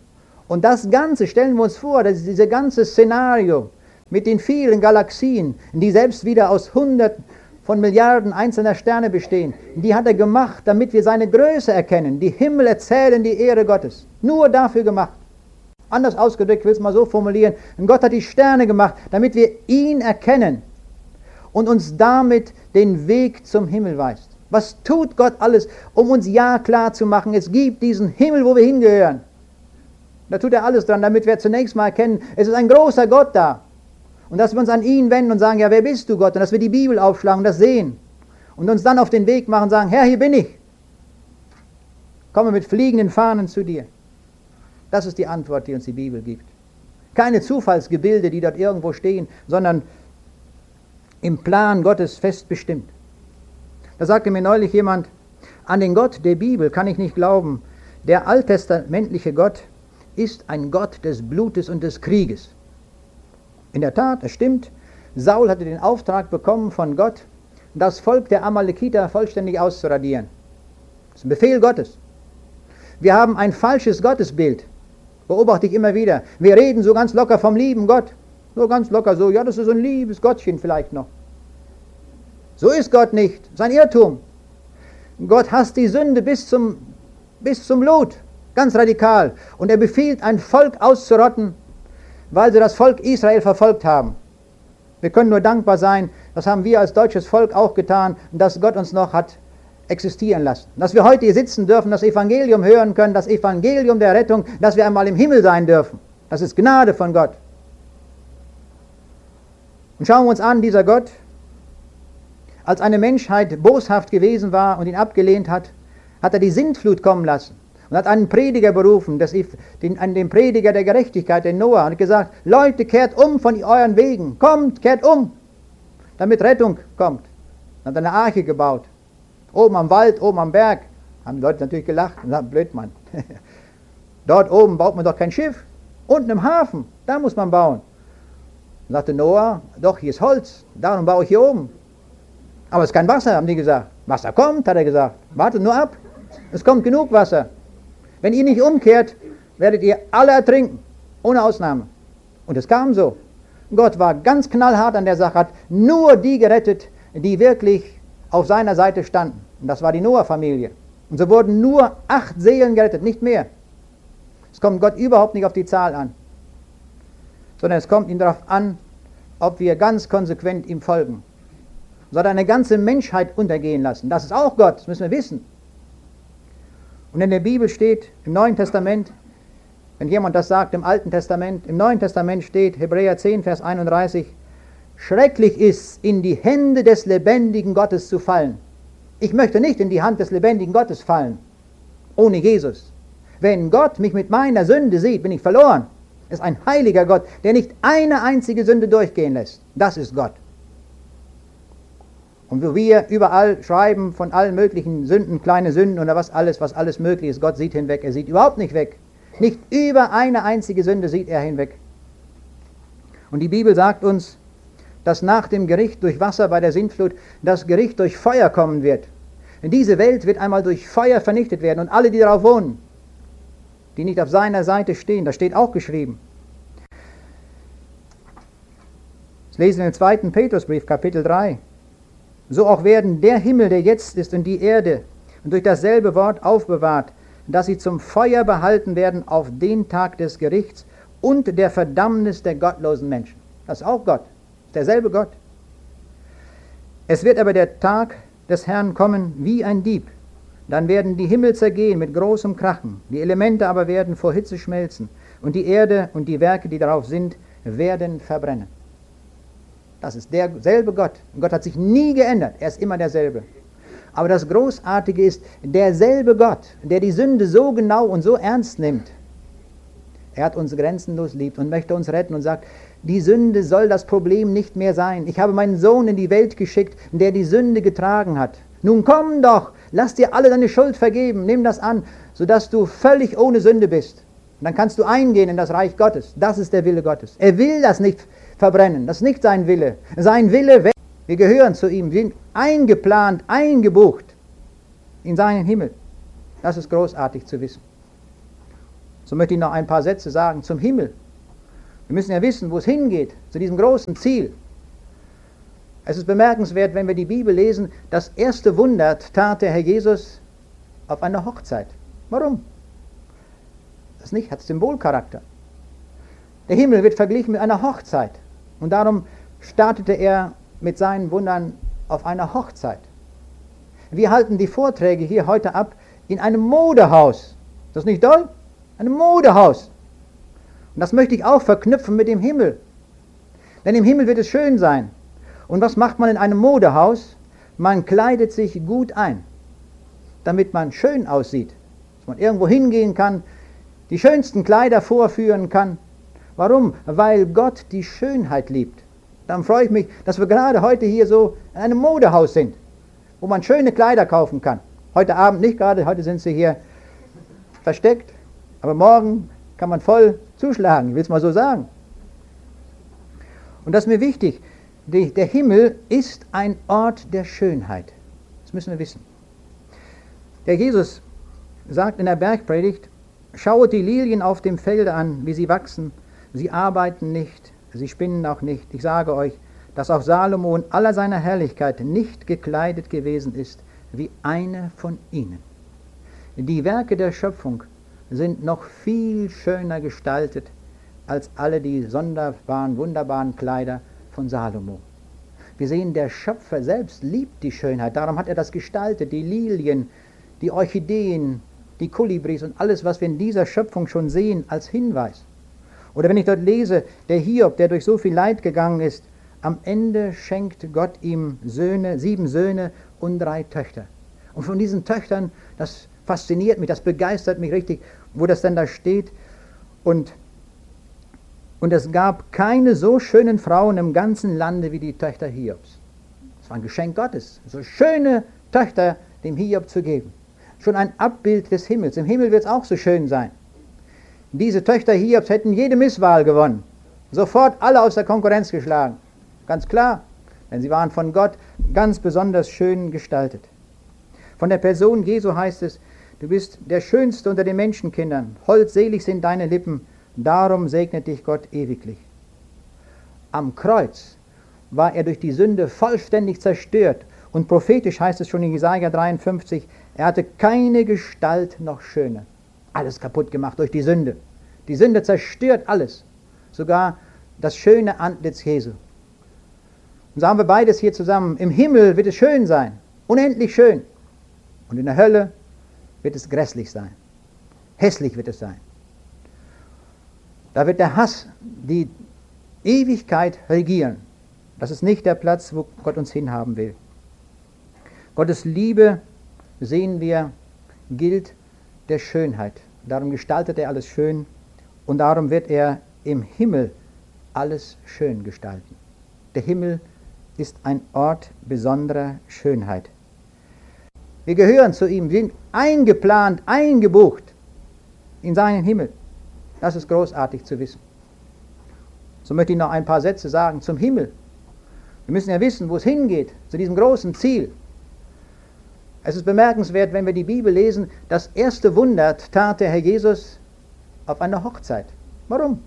Speaker 1: Und das Ganze, stellen wir uns vor, dass dieses ganze Szenario mit den vielen Galaxien, die selbst wieder aus Hunderten von Milliarden einzelner Sterne bestehen, die hat er gemacht, damit wir seine Größe erkennen. Die Himmel erzählen die Ehre Gottes. Nur dafür gemacht. Anders ausgedrückt, ich will es mal so formulieren, Gott hat die Sterne gemacht, damit wir ihn erkennen und uns damit den Weg zum Himmel weist. Was tut Gott alles, um uns ja klar zu machen, es gibt diesen Himmel, wo wir hingehören. Da tut er alles dran, damit wir zunächst mal erkennen, es ist ein großer Gott da. Und dass wir uns an ihn wenden und sagen, ja, wer bist du, Gott? Und dass wir die Bibel aufschlagen und das sehen. Und uns dann auf den Weg machen und sagen, Herr, hier bin ich. Komme mit fliegenden Fahnen zu dir. Das ist die Antwort, die uns die Bibel gibt. Keine Zufallsgebilde, die dort irgendwo stehen, sondern im Plan Gottes fest bestimmt. Da sagte mir neulich jemand, an den Gott der Bibel kann ich nicht glauben. Der alttestamentliche Gott ist ein Gott des Blutes und des Krieges. In der Tat, es stimmt, Saul hatte den Auftrag bekommen von Gott, das Volk der Amalekiter vollständig auszuradieren. Das ist ein Befehl Gottes. Wir haben ein falsches Gottesbild, beobachte ich immer wieder. Wir reden so ganz locker vom lieben Gott, so ganz locker so, ja, das ist so ein liebes Gottchen vielleicht noch. So ist Gott nicht, das ist ein Irrtum. Gott hasst die Sünde bis zum Blut, ganz radikal. Und er befiehlt, ein Volk auszurotten, weil sie das Volk Israel verfolgt haben. Wir können nur dankbar sein, das haben wir als deutsches Volk auch getan, dass Gott uns noch hat existieren lassen. Dass wir heute hier sitzen dürfen, das Evangelium hören können, das Evangelium der Rettung, dass wir einmal im Himmel sein dürfen. Das ist Gnade von Gott. Und schauen wir uns an, dieser Gott, als eine Menschheit boshaft gewesen war und ihn abgelehnt hat, hat er die Sintflut kommen lassen. Und hat einen Prediger berufen, den Prediger der Gerechtigkeit, den Noah, und hat gesagt, Leute, kehrt um von euren Wegen, kommt, kehrt um, damit Rettung kommt. Dann hat er eine Arche gebaut, oben am Wald, oben am Berg, haben die Leute natürlich gelacht und gesagt, blöd Mann, dort oben baut man doch kein Schiff, unten im Hafen, da muss man bauen. Dann sagte Noah, doch, hier ist Holz, darum baue ich hier oben. Aber es ist kein Wasser, haben die gesagt. Wasser kommt, hat er gesagt, wartet nur ab, es kommt genug Wasser. Wenn ihr nicht umkehrt, werdet ihr alle ertrinken, ohne Ausnahme. Und es kam so. Gott war ganz knallhart an der Sache, hat nur die gerettet, die wirklich auf seiner Seite standen. Und das war die Noah-Familie. Und so wurden nur 8 Seelen gerettet, nicht mehr. Es kommt Gott überhaupt nicht auf die Zahl an, sondern es kommt ihm darauf an, ob wir ganz konsequent ihm folgen. So hat er eine ganze Menschheit untergehen lassen. Das ist auch Gott, das müssen wir wissen. Und in der Bibel steht, im Neuen Testament, wenn jemand das sagt, im Alten Testament, im Neuen Testament steht, Hebräer 10, Vers 31, schrecklich ist, in die Hände des lebendigen Gottes zu fallen. Ich möchte nicht in die Hand des lebendigen Gottes fallen, ohne Jesus. Wenn Gott mich mit meiner Sünde sieht, bin ich verloren. Es ist ein heiliger Gott, der nicht eine einzige Sünde durchgehen lässt. Das ist Gott. Und wo wir überall schreiben von allen möglichen Sünden, kleine Sünden oder was alles möglich ist, Gott sieht hinweg, er sieht überhaupt nicht weg. Nicht über eine einzige Sünde sieht er hinweg. Und die Bibel sagt uns, dass nach dem Gericht durch Wasser bei der Sintflut das Gericht durch Feuer kommen wird. Denn diese Welt wird einmal durch Feuer vernichtet werden und alle, die darauf wohnen, die nicht auf seiner Seite stehen, das steht auch geschrieben. Das lesen wir im 2. Petrusbrief, Kapitel 3. So auch werden der Himmel, der jetzt ist, und die Erde und durch dasselbe Wort aufbewahrt, dass sie zum Feuer behalten werden auf den Tag des Gerichts und der Verdammnis der gottlosen Menschen. Das ist auch Gott, das ist derselbe Gott. Es wird aber der Tag des Herrn kommen wie ein Dieb. Dann werden die Himmel zergehen mit großem Krachen, die Elemente aber werden vor Hitze schmelzen und die Erde und die Werke, die darauf sind, werden verbrennen. Das ist derselbe Gott. Und Gott hat sich nie geändert. Er ist immer derselbe. Aber das Großartige ist, derselbe Gott, der die Sünde so genau und so ernst nimmt, er hat uns grenzenlos lieb und möchte uns retten und sagt, die Sünde soll das Problem nicht mehr sein. Ich habe meinen Sohn in die Welt geschickt, der die Sünde getragen hat. Nun komm doch, lass dir alle deine Schuld vergeben, nimm das an, sodass du völlig ohne Sünde bist. Und dann kannst du eingehen in das Reich Gottes. Das ist der Wille Gottes. Er will das nicht verbrennen. Das ist nicht sein Wille. Sein Wille, wir gehören zu ihm, wir sind eingeplant, eingebucht in seinen Himmel. Das ist großartig zu wissen. So möchte ich noch ein paar Sätze sagen zum Himmel. Wir müssen ja wissen, wo es hingeht, zu diesem großen Ziel. Es ist bemerkenswert, wenn wir die Bibel lesen, das erste Wunder tat der Herr Jesus auf einer Hochzeit. Warum? Das nicht, hat Symbolcharakter. Der Himmel wird verglichen mit einer Hochzeit. Und darum startete er mit seinen Wundern auf einer Hochzeit. Wir halten die Vorträge hier heute ab in einem Modehaus. Ist das nicht toll? Ein Modehaus. Und das möchte ich auch verknüpfen mit dem Himmel. Denn im Himmel wird es schön sein. Und was macht man in einem Modehaus? Man kleidet sich gut ein, damit man schön aussieht. Dass man irgendwo hingehen kann, die schönsten Kleider vorführen kann. Warum? Weil Gott die Schönheit liebt. Dann freue ich mich, dass wir gerade heute hier so in einem Modehaus sind, wo man schöne Kleider kaufen kann. Heute Abend nicht gerade, heute sind sie hier versteckt, aber morgen kann man voll zuschlagen, ich will es mal so sagen. Und das ist mir wichtig, der Himmel ist ein Ort der Schönheit. Das müssen wir wissen. Der Jesus sagt in der Bergpredigt, schauet die Lilien auf dem Felde an, wie sie wachsen. Sie arbeiten nicht, sie spinnen auch nicht. Ich sage euch, dass auch Salomo in aller seiner Herrlichkeit nicht gekleidet gewesen ist, wie eine von ihnen. Die Werke der Schöpfung sind noch viel schöner gestaltet als alle die sonderbaren, wunderbaren Kleider von Salomo. Wir sehen, der Schöpfer selbst liebt die Schönheit, darum hat er das gestaltet, die Lilien, die Orchideen, die Kolibris und alles, was wir in dieser Schöpfung schon sehen, als Hinweis. Oder wenn ich dort lese, der Hiob, der durch so viel Leid gegangen ist, am Ende schenkt Gott ihm 7 Söhne und 3 Töchter. Und von diesen Töchtern, das fasziniert mich, das begeistert mich richtig, wo das dann da steht. Und es gab keine so schönen Frauen im ganzen Lande wie die Töchter Hiobs. Das war ein Geschenk Gottes, so schöne Töchter dem Hiob zu geben. Schon ein Abbild des Himmels. Im Himmel wird es auch so schön sein. Diese Töchter Hiobs hätten jede Misswahl gewonnen. Sofort alle aus der Konkurrenz geschlagen. Ganz klar, denn sie waren von Gott ganz besonders schön gestaltet. Von der Person Jesu heißt es, du bist der Schönste unter den Menschenkindern. Holdselig sind deine Lippen, darum segnet dich Gott ewiglich. Am Kreuz war er durch die Sünde vollständig zerstört. Und prophetisch heißt es schon in Jesaja 53, er hatte keine Gestalt noch schöner. Alles kaputt gemacht durch die Sünde. Die Sünde zerstört alles, sogar das schöne Antlitz Jesu. Und so haben wir beides hier zusammen. Im Himmel wird es schön sein, unendlich schön. Und in der Hölle wird es grässlich sein. Hässlich wird es sein. Da wird der Hass die Ewigkeit regieren. Das ist nicht der Platz, wo Gott uns hinhaben will. Gottes Liebe, sehen wir, gilt der Schönheit. Darum gestaltet er alles schön und darum wird er im Himmel alles schön gestalten. Der Himmel ist ein Ort besonderer Schönheit. Wir gehören zu ihm, wir sind eingeplant, eingebucht in seinen Himmel. Das ist großartig zu wissen. So möchte ich noch ein paar Sätze sagen zum Himmel. Wir müssen ja wissen, wo es hingeht, zu diesem großen Ziel. Es ist bemerkenswert, wenn wir die Bibel lesen, das erste Wunder tat der Herr Jesus auf einer Hochzeit. Warum?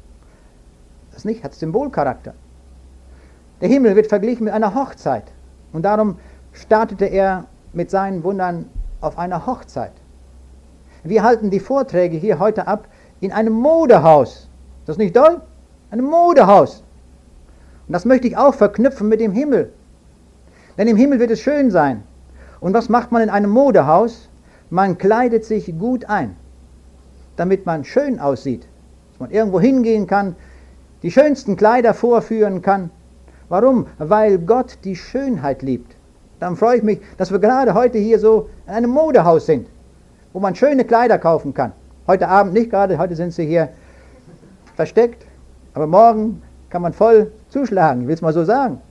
Speaker 1: Das nicht, hat Symbolcharakter. Der Himmel wird verglichen mit einer Hochzeit. Und darum startete er mit seinen Wundern auf einer Hochzeit. Wir halten die Vorträge hier heute ab in einem Modehaus. Ist das nicht toll? Ein Modehaus. Und das möchte ich auch verknüpfen mit dem Himmel. Denn im Himmel wird es schön sein. Und was macht man in einem Modehaus? Man kleidet sich gut ein, damit man schön aussieht. Dass man irgendwo hingehen kann, die schönsten Kleider vorführen kann. Warum? Weil Gott die Schönheit liebt. Dann freue ich mich, dass wir gerade heute hier so in einem Modehaus sind, wo man schöne Kleider kaufen kann. Heute Abend nicht gerade, heute sind sie hier versteckt, aber morgen kann man voll zuschlagen, ich will es mal so sagen.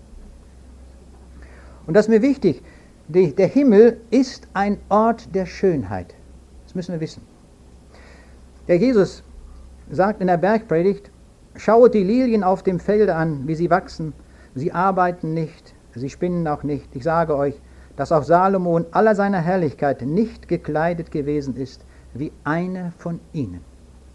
Speaker 1: Und das ist mir wichtig, der Himmel ist ein Ort der Schönheit. Das müssen wir wissen. Der Jesus sagt in der Bergpredigt, schauet die Lilien auf dem Felde an, wie sie wachsen. Sie arbeiten nicht, sie spinnen auch nicht. Ich sage euch, dass auch Salomo in aller seiner Herrlichkeit nicht gekleidet gewesen ist, wie eine von ihnen.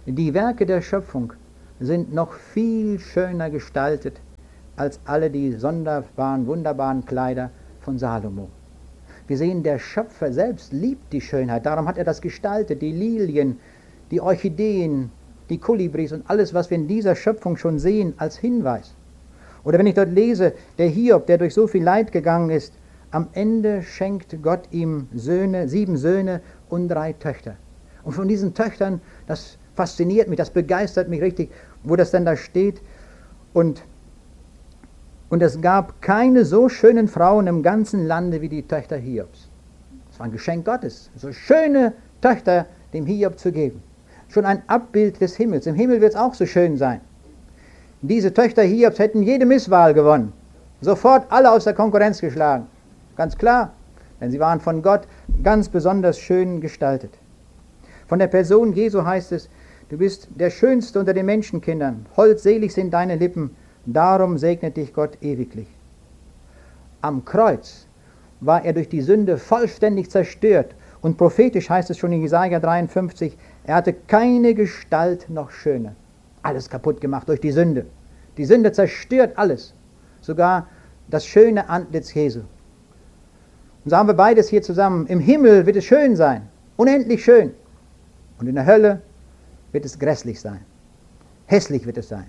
Speaker 1: Die Werke der Schöpfung sind noch viel schöner gestaltet als alle die sonderbaren, wunderbaren Kleider von Salomo. Wir sehen, der Schöpfer selbst liebt die Schönheit, darum hat er das gestaltet, die Lilien, die Orchideen, die Kolibris und alles, was wir in dieser Schöpfung schon sehen, als Hinweis. Oder wenn ich dort lese, der Hiob, der durch so viel Leid gegangen ist, am Ende schenkt Gott ihm 7 Söhne und 3 Töchter. Und von diesen Töchtern, das fasziniert mich, das begeistert mich richtig, wo das dann da steht. Und es gab keine so schönen Frauen im ganzen Lande wie die Töchter Hiobs. Das war ein Geschenk Gottes, so schöne Töchter dem Hiob zu geben. Schon ein Abbild des Himmels. Im Himmel wird es auch so schön sein. Diese Töchter Hiobs hätten jede Misswahl gewonnen. Sofort alle aus der Konkurrenz geschlagen. Ganz klar, denn sie waren von Gott ganz besonders schön gestaltet. Von der Person Jesu heißt es, du bist der Schönste unter den Menschenkindern. Holdselig sind deine Lippen, darum segnet dich Gott ewiglich. Am Kreuz war er durch die Sünde vollständig zerstört. Und prophetisch heißt es schon in Jesaja 53, er hatte keine Gestalt noch schöner. Alles kaputt gemacht durch die Sünde. Die Sünde zerstört alles, sogar das schöne Antlitz Jesu. Und so haben wir beides hier zusammen. Im Himmel wird es schön sein, unendlich schön. Und in der Hölle wird es grässlich sein. Hässlich wird es sein.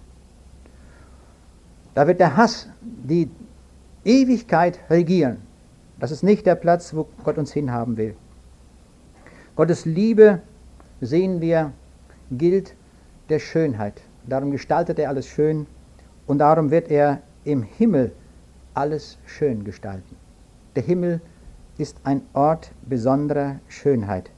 Speaker 1: Da wird der Hass die Ewigkeit regieren. Das ist nicht der Platz, wo Gott uns hinhaben will. Gottes Liebe, sehen wir, gilt der Schönheit. Darum gestaltet er alles schön und darum wird er im Himmel alles schön gestalten. Der Himmel ist ein Ort besonderer Schönheit.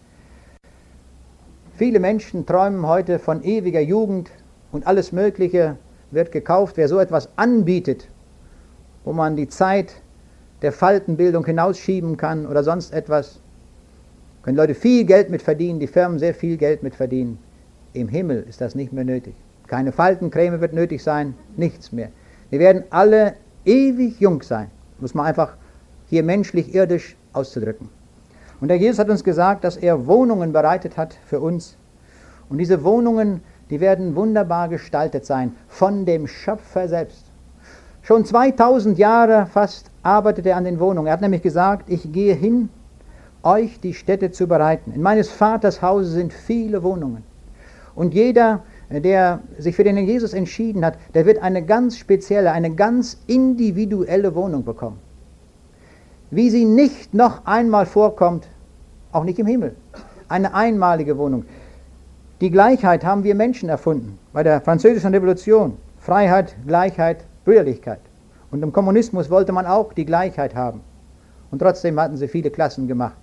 Speaker 1: Viele Menschen träumen heute von ewiger Jugend und alles Mögliche wird gekauft. Wer so etwas anbietet, wo man die Zeit der Faltenbildung hinausschieben kann oder sonst etwas, können Leute viel Geld mit verdienen, die Firmen sehr viel Geld mit verdienen. Im Himmel ist das nicht mehr nötig. Keine Faltencreme wird nötig sein, nichts mehr. Wir werden alle ewig jung sein, muss man einfach hier menschlich, irdisch auszudrücken. Und der Jesus hat uns gesagt, dass er Wohnungen bereitet hat für uns. Und diese Wohnungen, die werden wunderbar gestaltet sein von dem Schöpfer selbst. Schon 2000 Jahre fast arbeitet er an den Wohnungen. Er hat nämlich gesagt, ich gehe hin, euch die Stätte zu bereiten. In meines Vaters Hause sind viele Wohnungen. Und jeder, der sich für den Jesus entschieden hat, der wird eine ganz spezielle, eine ganz individuelle Wohnung bekommen. Wie sie nicht noch einmal vorkommt, auch nicht im Himmel. Eine einmalige Wohnung. Die Gleichheit haben wir Menschen erfunden. Bei der Französischen Revolution. Freiheit, Gleichheit, Brüderlichkeit. Und im Kommunismus wollte man auch die Gleichheit haben. Und trotzdem hatten sie viele Klassen gemacht.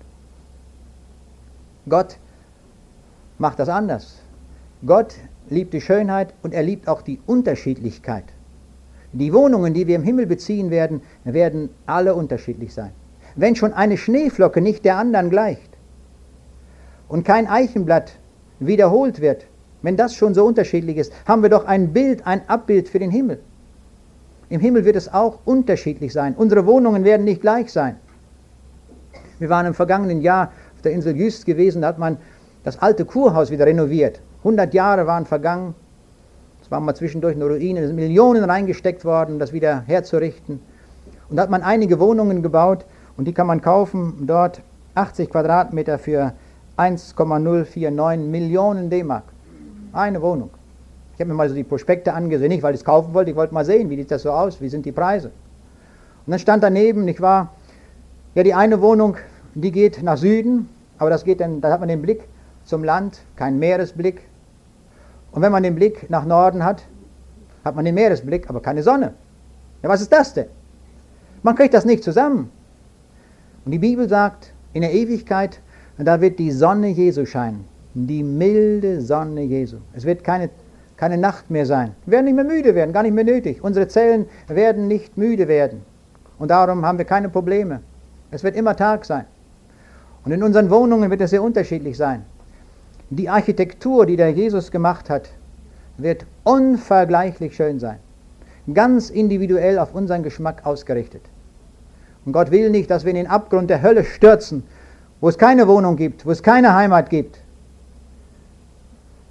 Speaker 1: Gott macht das anders. Gott liebt die Schönheit und er liebt auch die Unterschiedlichkeit. Die Wohnungen, die wir im Himmel beziehen werden, werden alle unterschiedlich sein. Wenn schon eine Schneeflocke nicht der anderen gleicht und kein Eichenblatt wiederholt wird, wenn das schon so unterschiedlich ist, haben wir doch ein Bild, ein Abbild für den Himmel. Im Himmel wird es auch unterschiedlich sein. Unsere Wohnungen werden nicht gleich sein. Wir waren im vergangenen Jahr auf der Insel Jüst gewesen, da hat man das alte Kurhaus wieder renoviert. 100 Jahre waren vergangen. Es war mal zwischendurch eine Ruine, es sind Millionen reingesteckt worden, das wieder herzurichten. Und da hat man einige Wohnungen gebaut und die kann man kaufen, dort 80 Quadratmeter für 1,049 Millionen D-Mark. Eine Wohnung. Ich habe mir mal so die Prospekte angesehen, nicht weil ich es kaufen wollte, ich wollte mal sehen, wie sieht das so aus, wie sind die Preise. Und dann stand daneben, nicht wahr, ja, die eine Wohnung, die geht nach Süden, aber das geht dann, da hat man den Blick zum Land, kein Meeresblick. Und wenn man den Blick nach Norden hat, hat man den Meeresblick, aber keine Sonne. Ja, was ist das denn? Man kriegt das nicht zusammen. Und die Bibel sagt, in der Ewigkeit, da wird die Sonne Jesu scheinen. Die milde Sonne Jesu. Es wird keine Nacht mehr sein. Wir werden nicht mehr müde werden, gar nicht mehr nötig. Unsere Zellen werden nicht müde werden. Und darum haben wir keine Probleme. Es wird immer Tag sein. Und in unseren Wohnungen wird es sehr unterschiedlich sein. Die Architektur, die der Jesus gemacht hat, wird unvergleichlich schön sein. Ganz individuell auf unseren Geschmack ausgerichtet. Und Gott will nicht, dass wir in den Abgrund der Hölle stürzen, wo es keine Wohnung gibt, wo es keine Heimat gibt.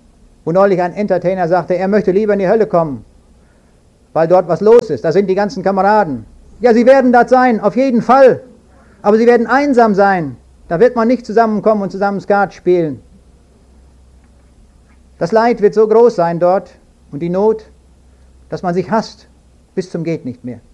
Speaker 1: Wo neulich ein Entertainer sagte, er möchte lieber in die Hölle kommen, weil dort was los ist. Da sind die ganzen Kameraden. Ja, sie werden dort sein, auf jeden Fall. Aber sie werden einsam sein. Da wird man nicht zusammenkommen und zusammen Skat spielen. Das Leid wird so groß sein dort und die Not, dass man sich hasst bis zum geht nicht mehr.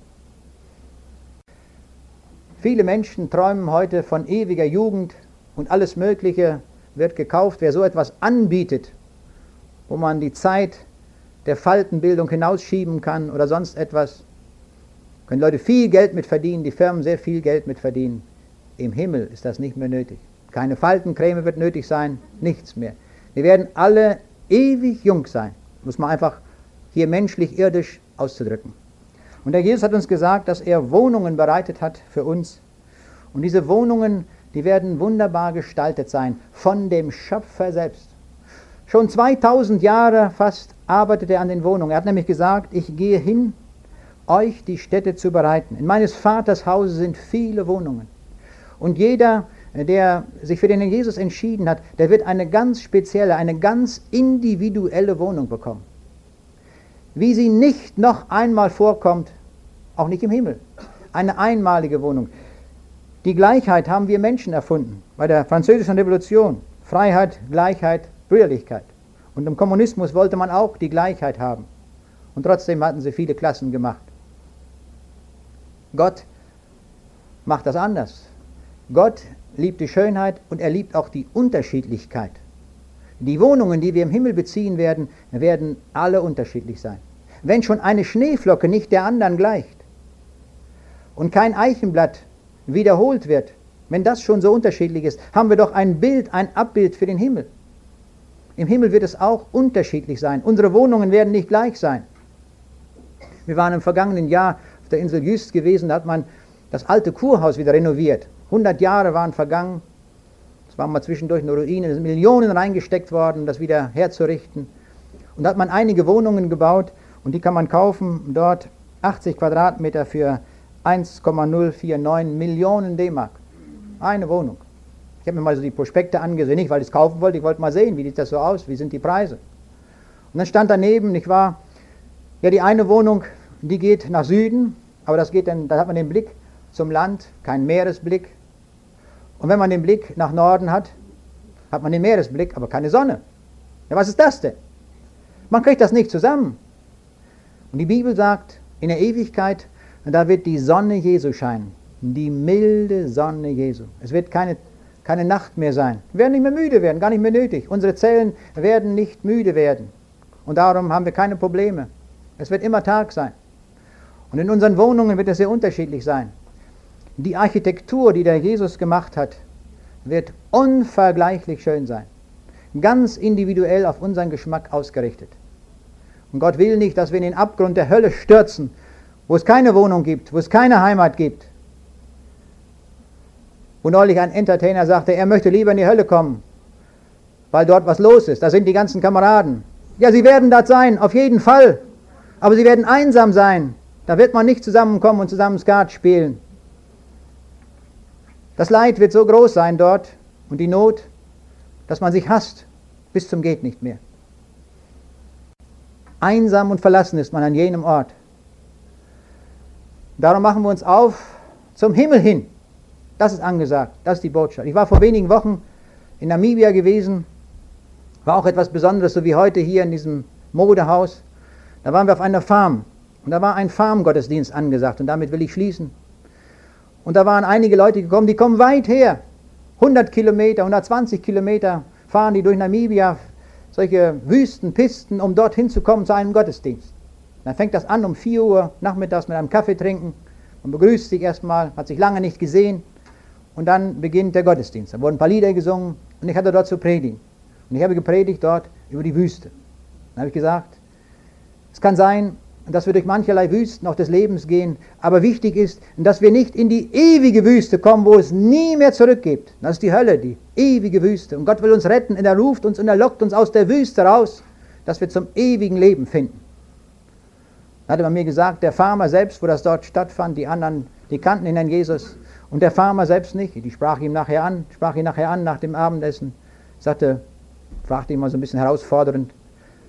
Speaker 1: Viele Menschen träumen heute von ewiger Jugend und alles Mögliche wird gekauft. Wer so etwas anbietet, wo man die Zeit der Faltenbildung hinausschieben kann oder sonst etwas, können Leute viel Geld mit verdienen, die Firmen sehr viel Geld mit verdienen. Im Himmel ist das nicht mehr nötig. Keine Faltencreme wird nötig sein, nichts mehr. Wir werden alle ewig jung sein, muss man einfach hier menschlich, irdisch auszudrücken. Und der Jesus hat uns gesagt, dass er Wohnungen bereitet hat für uns. Und diese Wohnungen, die werden wunderbar gestaltet sein von dem Schöpfer selbst. Schon 2000 Jahre fast arbeitet er an den Wohnungen. Er hat nämlich gesagt, ich gehe hin, euch die Stätte zu bereiten. In meines Vaters Hause sind viele Wohnungen. Und jeder, der sich für den Jesus entschieden hat, der wird eine ganz spezielle, eine ganz individuelle Wohnung bekommen. Wie sie nicht noch einmal vorkommt, auch nicht im Himmel. Eine einmalige Wohnung. Die Gleichheit haben wir Menschen erfunden. Bei der Französischen Revolution. Freiheit, Gleichheit, Brüderlichkeit. Und im Kommunismus wollte man auch die Gleichheit haben. Und trotzdem hatten sie viele Klassen gemacht. Gott macht das anders. Gott liebt die Schönheit und er liebt auch die Unterschiedlichkeit. Die Wohnungen, die wir im Himmel beziehen werden, werden alle unterschiedlich sein. Wenn schon eine Schneeflocke nicht der anderen gleicht und kein Eichenblatt wiederholt wird, wenn das schon so unterschiedlich ist, haben wir doch ein Bild, ein Abbild für den Himmel. Im Himmel wird es auch unterschiedlich sein. Unsere Wohnungen werden nicht gleich sein. Wir waren im vergangenen Jahr auf der Insel Jüst gewesen, da hat man das alte Kurhaus wieder renoviert. 100 Jahre waren vergangen. Es waren mal zwischendurch eine Ruine, es sind Millionen reingesteckt worden, das wieder herzurichten. Und da hat man einige Wohnungen gebaut und die kann man kaufen, dort 80 Quadratmeter für 1,049 Millionen D-Mark. Eine Wohnung. Ich habe mir mal so die Prospekte angesehen, nicht weil ich es kaufen wollte, ich wollte mal sehen, wie sieht das so aus, wie sind die Preise. Und dann stand daneben, nicht wahr, ja, die eine Wohnung, die geht nach Süden, aber das geht dann, da hat man den Blick zum Land, kein Meeresblick. Und wenn man den Blick nach Norden hat, hat man den Meeresblick, aber keine Sonne. Ja, was ist das denn? Man kriegt das nicht zusammen. Und die Bibel sagt, in der Ewigkeit, da wird die Sonne Jesu scheinen. Die milde Sonne Jesu. Es wird keine Nacht mehr sein. Wir werden nicht mehr müde werden, gar nicht mehr nötig. Unsere Zellen werden nicht müde werden. Und darum haben wir keine Probleme. Es wird immer Tag sein. Und in unseren Wohnungen wird es sehr unterschiedlich sein. Die Architektur, die der Jesus gemacht hat, wird unvergleichlich schön sein. Ganz individuell auf unseren Geschmack ausgerichtet. Und Gott will nicht, dass wir in den Abgrund der Hölle stürzen, wo es keine Wohnung gibt, wo es keine Heimat gibt. Wo neulich ein Entertainer sagte, er möchte lieber in die Hölle kommen, weil dort was los ist. Da sind die ganzen Kameraden. Ja, sie werden dort sein, auf jeden Fall. Aber sie werden einsam sein. Da wird man nicht zusammenkommen und zusammen Skat spielen. Das Leid wird so groß sein dort und die Not, dass man sich hasst bis zum geht nicht mehr. Einsam und verlassen ist man an jenem Ort. Darum machen wir uns auf zum Himmel hin. Das ist angesagt, das ist die Botschaft. Ich war vor wenigen Wochen in Namibia gewesen, war auch etwas Besonderes, so wie heute hier in diesem Modehaus. Da waren wir auf einer Farm und da war ein Farmgottesdienst angesagt und damit will ich schließen. Und da waren einige Leute gekommen, die kommen weit her. 100 Kilometer, 120 Kilometer fahren die durch Namibia, solche Wüstenpisten, um dorthin zu kommen zu einem Gottesdienst. Dann fängt das an um 4 Uhr nachmittags mit einem Kaffee trinken. Man begrüßt sich erstmal, hat sich lange nicht gesehen. Und dann beginnt der Gottesdienst. Da wurden ein paar Lieder gesungen und ich hatte dort zu predigen. Und ich habe gepredigt dort über die Wüste. Dann habe ich gesagt, es kann sein, dass wir durch mancherlei Wüsten auch des Lebens gehen, aber wichtig ist, dass wir nicht in die ewige Wüste kommen, wo es nie mehr zurück gibt. Das ist die Hölle, die ewige Wüste. Und Gott will uns retten und er ruft uns und er lockt uns aus der Wüste raus, dass wir zum ewigen Leben finden. Da hatte man mir gesagt, der Farmer selbst, wo das dort stattfand, die anderen, die kannten den Herrn Jesus und der Farmer selbst nicht. Die sprach ihn nachher an nach dem Abendessen, fragte ihn mal so ein bisschen herausfordernd,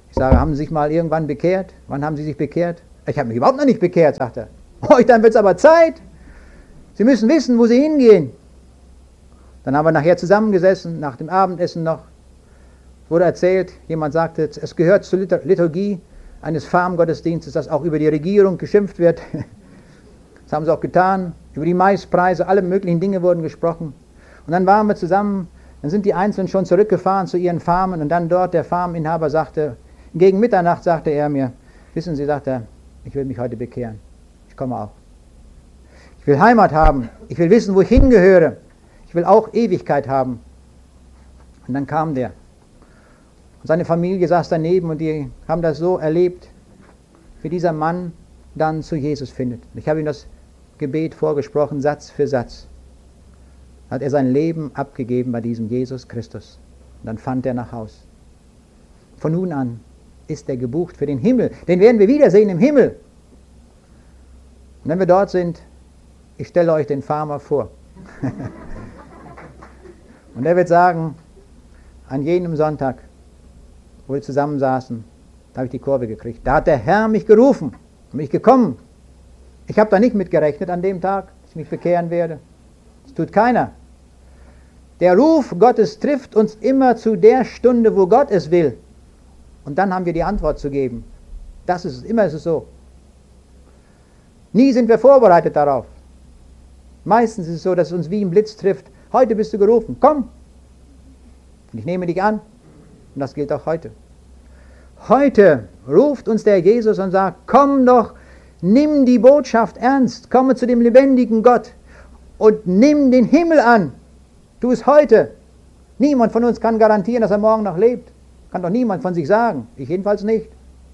Speaker 1: Ich sage, haben Sie sich mal irgendwann bekehrt? Wann haben Sie sich bekehrt? Ich habe mich überhaupt noch nicht bekehrt, sagt er. Oh, dann wird es aber Zeit. Sie müssen wissen, wo Sie hingehen. Dann haben wir nachher zusammengesessen, nach dem Abendessen noch. Wurde erzählt, jemand sagte, es gehört zur Liturgie eines Farmgottesdienstes, dass auch über die Regierung geschimpft wird. Das haben sie auch getan. Über die Maispreise, alle möglichen Dinge wurden gesprochen. Und dann waren wir zusammen, dann sind die Einzelnen schon zurückgefahren zu ihren Farmen und dann dort der Farminhaber sagte, gegen Mitternacht sagte er mir, wissen Sie, sagt er, ich will mich heute bekehren. Ich komme auch. Ich will Heimat haben. Ich will wissen, wo ich hingehöre. Ich will auch Ewigkeit haben. Und dann kam der. Und seine Familie saß daneben und die haben das so erlebt, wie dieser Mann dann zu Jesus findet. Ich habe ihm das Gebet vorgesprochen, Satz für Satz. Hat er sein Leben abgegeben bei diesem Jesus Christus. Und dann fand er nach Haus. Von nun an ist er gebucht für den Himmel. Den werden wir wiedersehen im Himmel. Und wenn wir dort sind, ich stelle euch den Farmer vor. Und er wird sagen, an jenem Sonntag, wo wir zusammensaßen, da habe ich die Kurve gekriegt. Da hat der Herr mich gerufen und mich gekommen. Ich habe da nicht mitgerechnet an dem Tag, dass ich mich bekehren werde. Das tut keiner. Der Ruf Gottes trifft uns immer zu der Stunde, wo Gott es will. Und dann haben wir die Antwort zu geben. Das ist es, immer ist es so. Nie sind wir vorbereitet darauf. Meistens ist es so, dass es uns wie ein Blitz trifft. Heute bist du gerufen, komm. Und ich nehme dich an. Und das gilt auch heute. Heute ruft uns der Jesus und sagt, komm doch, nimm die Botschaft ernst, komme zu dem lebendigen Gott und nimm den Himmel an. Tu es heute. Niemand von uns kann garantieren, dass er morgen noch lebt. Kann doch niemand von sich sagen. Ich jedenfalls nicht.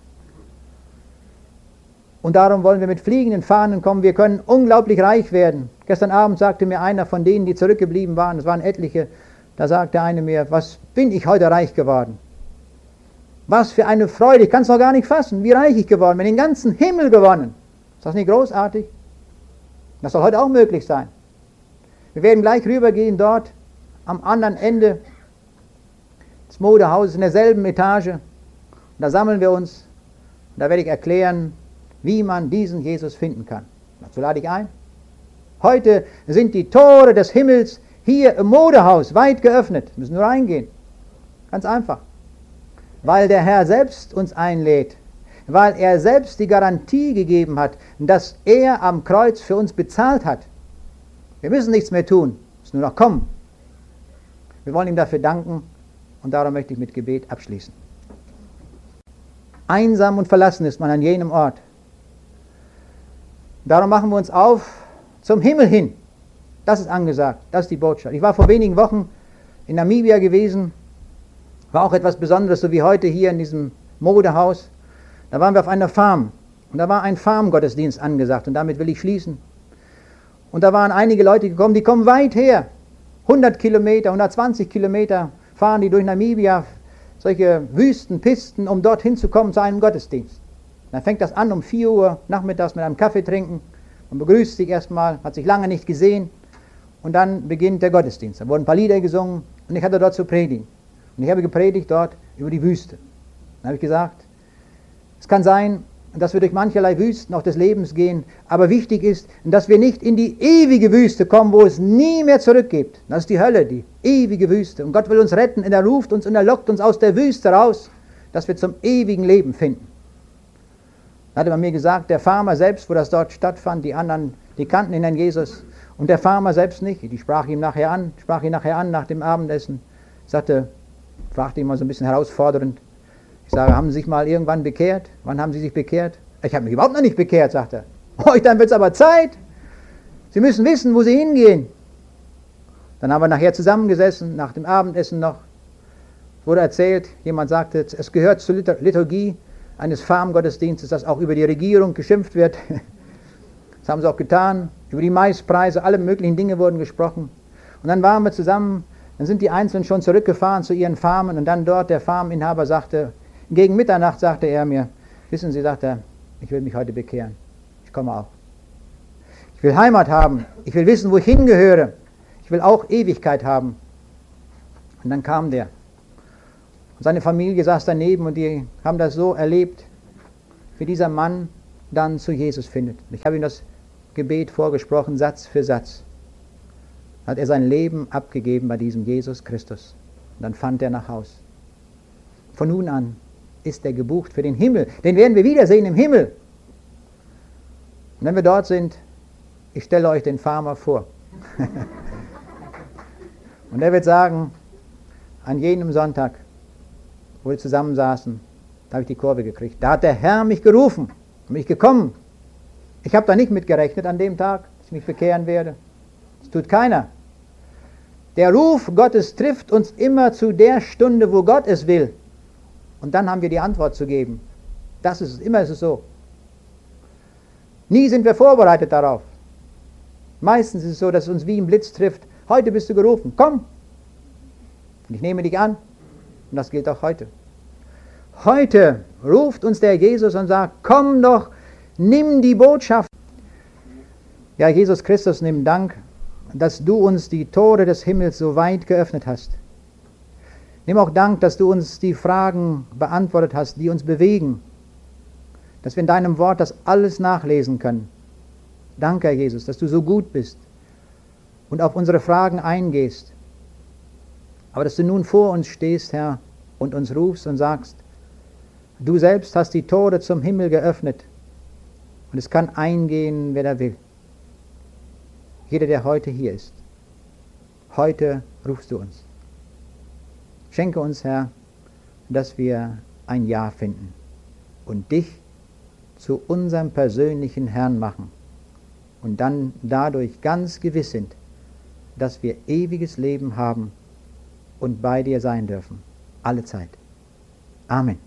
Speaker 1: Und darum wollen wir mit fliegenden Fahnen kommen. Wir können unglaublich reich werden. Gestern Abend sagte mir einer von denen, die zurückgeblieben waren, es waren etliche, da sagte eine mir, was bin ich heute reich geworden? Was für eine Freude, ich kann es noch gar nicht fassen, wie reich ich geworden bin, den ganzen Himmel gewonnen. Ist das nicht großartig? Das soll heute auch möglich sein. Wir werden gleich rübergehen dort am anderen Ende des Modehauses in derselben Etage. Und da sammeln wir uns. Und da werde ich erklären, wie man diesen Jesus finden kann. Dazu lade ich ein. Heute sind die Tore des Himmels hier im Modehaus weit geöffnet. Wir müssen nur reingehen. Ganz einfach. Weil der Herr selbst uns einlädt. Weil er selbst die Garantie gegeben hat, dass er am Kreuz für uns bezahlt hat. Wir müssen nichts mehr tun. Wir müssen nur noch kommen. Wir wollen ihm dafür danken und darum möchte ich mit Gebet abschließen. Einsam und verlassen ist man an jenem Ort. Darum machen wir uns auf zum Himmel hin. Das ist angesagt, das ist die Botschaft. Ich war vor wenigen Wochen in Namibia gewesen, war auch etwas Besonderes, so wie heute hier in diesem Modehaus. Da waren wir auf einer Farm und da war ein Farmgottesdienst angesagt und damit will ich schließen. Und da waren einige Leute gekommen, die kommen weit her. 100 Kilometer, 120 Kilometer fahren die durch Namibia, solche Wüstenpisten, um dorthin zu kommen zu einem Gottesdienst. Dann fängt das an um 4 Uhr nachmittags mit einem Kaffee trinken. Man begrüßt sich erstmal, hat sich lange nicht gesehen und dann beginnt der Gottesdienst. Da wurden ein paar Lieder gesungen und ich hatte dort zu predigen. Und ich habe gepredigt dort über die Wüste. Dann habe ich gesagt, es kann sein, dass wir durch mancherlei Wüsten auch des Lebens gehen, aber wichtig ist, dass wir nicht in die ewige Wüste kommen, wo es nie mehr zurück gibt. Das ist die Hölle, die ewige Wüste. Und Gott will uns retten und er ruft uns und er lockt uns aus der Wüste raus, dass wir zum ewigen Leben finden. Da hatte man mir gesagt, der Farmer selbst, wo das dort stattfand, die anderen, die kannten den Herrn Jesus und der Farmer selbst nicht. Die sprach ihn nachher an nach dem Abendessen. Fragte ihn mal so ein bisschen herausfordernd. Ich sage, haben Sie sich mal irgendwann bekehrt? Wann haben Sie sich bekehrt? Ich habe mich überhaupt noch nicht bekehrt, sagt er. Oh, dann wird es aber Zeit. Sie müssen wissen, wo Sie hingehen. Dann haben wir nachher zusammengesessen, nach dem Abendessen noch. Wurde erzählt, jemand sagte, es gehört zur Liturgie eines Farmgottesdienstes, dass auch über die Regierung geschimpft wird. Das haben sie auch getan. Über die Maispreise, alle möglichen Dinge wurden gesprochen. Und dann waren wir zusammen, dann sind die Einzelnen schon zurückgefahren zu ihren Farmen und dann dort der Farminhaber sagte, gegen Mitternacht sagte er mir, wissen Sie, sagt er, ich will mich heute bekehren. Ich komme auch. Ich will Heimat haben. Ich will wissen, wo ich hingehöre. Ich will auch Ewigkeit haben. Und dann kam der. Und seine Familie saß daneben und die haben das so erlebt, wie dieser Mann dann zu Jesus findet. Ich habe ihm das Gebet vorgesprochen, Satz für Satz. Hat er sein Leben abgegeben bei diesem Jesus Christus. Und dann fand er nach Haus. Von nun an ist er gebucht für den Himmel. Den werden wir wiedersehen im Himmel. Und wenn wir dort sind, ich stelle euch den Farmer vor. Und er wird sagen, an jenem Sonntag, wo wir zusammensaßen, da habe ich die Kurve gekriegt. Da hat der Herr mich gerufen, bin ich gekommen. Ich habe da nicht mitgerechnet an dem Tag, dass ich mich bekehren werde. Das tut keiner. Der Ruf Gottes trifft uns immer zu der Stunde, wo Gott es will. Und dann haben wir die Antwort zu geben. Das ist es, immer ist es so. Nie sind wir vorbereitet darauf. Meistens ist es so, dass es uns wie ein Blitz trifft. Heute bist du gerufen, komm. Und ich nehme dich an. Und das gilt auch heute. Heute ruft uns der Jesus und sagt, komm doch, nimm die Botschaft. Ja, Jesus Christus, nimm Dank, dass du uns die Tore des Himmels so weit geöffnet hast. Nimm auch Dank, dass du uns die Fragen beantwortet hast, die uns bewegen. Dass wir in deinem Wort das alles nachlesen können. Danke, Herr Jesus, dass du so gut bist und auf unsere Fragen eingehst. Aber dass du nun vor uns stehst, Herr, und uns rufst und sagst, du selbst hast die Tore zum Himmel geöffnet und es kann eingehen, wer da will. Jeder, der heute hier ist. Heute rufst du uns. Schenke uns, Herr, dass wir ein Ja finden und dich zu unserem persönlichen Herrn machen und dann dadurch ganz gewiss sind, dass wir ewiges Leben haben und bei dir sein dürfen. Alle Zeit. Amen.